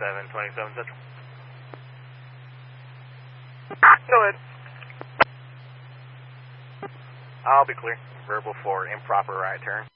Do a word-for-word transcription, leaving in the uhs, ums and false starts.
seven twenty-seven Central. Go ahead. I'll be clear. Verbal for improper right turn.